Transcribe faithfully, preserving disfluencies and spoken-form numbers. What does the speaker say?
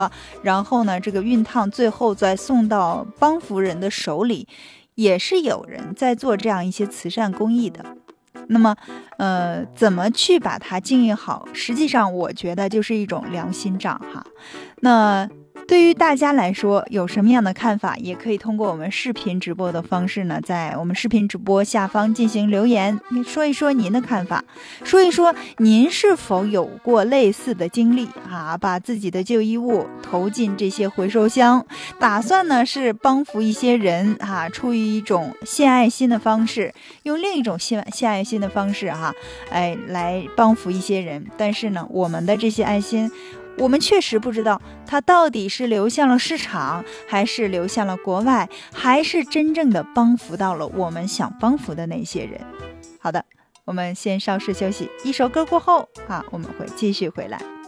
然后呢这个熨烫最后再送到帮扶人的手里，也是有人在做这样一些慈善公益的。那么呃，怎么去把它经营好，实际上我觉得就是一种良心账哈。那对于大家来说有什么样的看法，也可以通过我们视频直播的方式呢，在我们视频直播下方进行留言，说一说您的看法，说一说您是否有过类似的经历啊，把自己的旧衣物投进这些回收箱，打算呢是帮扶一些人啊，出于一种献爱心的方式，用另一种献献爱心的方式哈、啊，哎来帮扶一些人。但是呢，我们的这些爱心，我们确实不知道它到底是流向了市场，还是流向了国外，还是真正的帮扶到了我们想帮扶的那些人。好的，我们先稍事休息，一首歌过后啊，我们会继续回来。